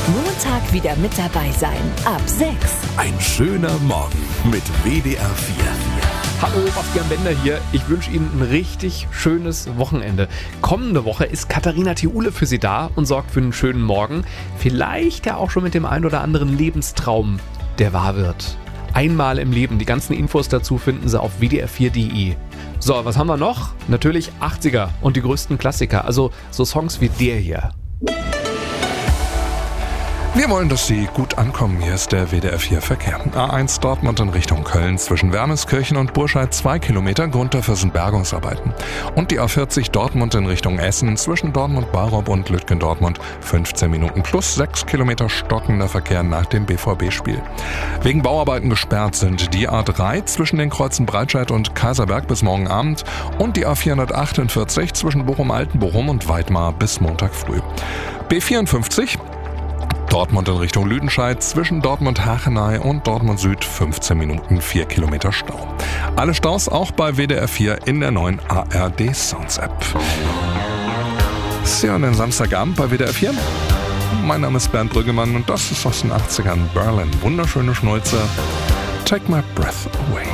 Montag wieder mit dabei sein. Ab 6. Ein schöner Morgen mit WDR 4. Hallo, Bastian Bender hier. Ich wünsche Ihnen ein richtig schönes Wochenende. Kommende Woche ist Katharina Thiule für Sie da und sorgt für einen schönen Morgen. Vielleicht ja auch schon mit dem ein oder anderen Lebenstraum, der wahr wird. Einmal im Leben. Die ganzen Infos dazu finden Sie auf wdr4.de. So, was haben wir noch? Natürlich 80er und die größten Klassiker. Also so Songs wie der hier. Wir wollen, dass Sie gut ankommen. Hier ist der WDR 4 Verkehr. A1 Dortmund in Richtung Köln zwischen Wermeskirchen und Burscheid 2 Kilometer. Grund dafür sind Bergungsarbeiten. Und die A40 Dortmund in Richtung Essen zwischen Dortmund-Barob und Lütgendortmund 15 Minuten plus 6 Kilometer stockender Verkehr nach dem BVB-Spiel. Wegen Bauarbeiten gesperrt sind die A3 zwischen den Kreuzen Breitscheid und Kaiserberg bis morgen Abend und die A448 zwischen Bochum-Altenbochum und Weidmar bis Montag früh. B54 Dortmund in Richtung Lüdenscheid zwischen Dortmund-Hachenay und Dortmund Süd 15 Minuten 4 Kilometer Stau. Alle Staus auch bei WDR 4 in der neuen ARD Sounds App. Sie hören den Samstagabend bei WDR 4. Mein Name ist Bernd Brüggemann und das ist aus den 80ern Berlin. Wunderschöne Schnulze. Take my breath away.